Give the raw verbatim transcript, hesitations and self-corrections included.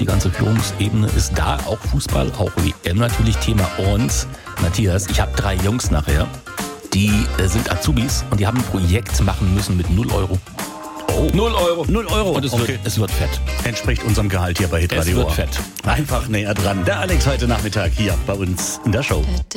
die ganze Führungsebene ist da, auch Fußball, auch W M natürlich Thema. Und Matthias, ich habe drei Jungs nachher, die äh, sind Azubis und die haben ein Projekt machen müssen mit null Euro. Oh. null Euro. null Euro. Und es, okay. wird, es wird fett. Entspricht unserem Gehalt hier bei Hitradio. Es wird fett. Einfach näher dran. Der Alex heute Nachmittag hier bei uns in der Show.